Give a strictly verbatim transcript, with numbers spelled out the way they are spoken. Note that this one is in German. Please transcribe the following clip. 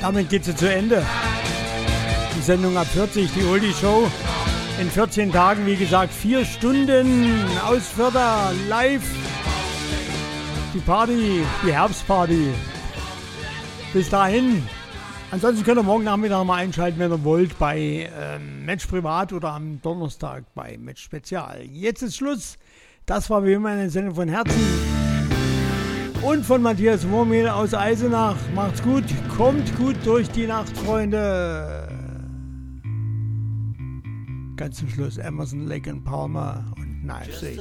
Damit geht sie zu Ende. Die Sendung ab vierzig, die Oldie Show. In vierzehn Tagen, wie gesagt, vier Stunden aus Förder live. Die Party, die Herbstparty. Bis dahin. Ansonsten könnt ihr morgen Nachmittag mal einschalten, wenn ihr wollt, bei ähm, Match Privat oder am Donnerstag bei Match Spezial. Jetzt ist Schluss. Das war wie immer eine Sendung von Herzen. Und von Matthias Murmehl aus Eisenach. Macht's gut, kommt gut durch die Nacht, Freunde. Ganz zum Schluss Emerson, Lake and Palmer und Knives Age.